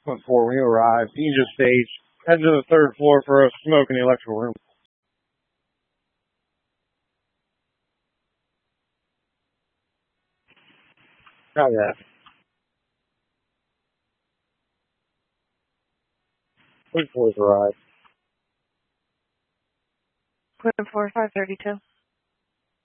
Point 4 when you arrive. You can just stage. Head to the third floor for a smoke in the electrical room. Oh, yeah. Point 4's arrived. Point 4, 532.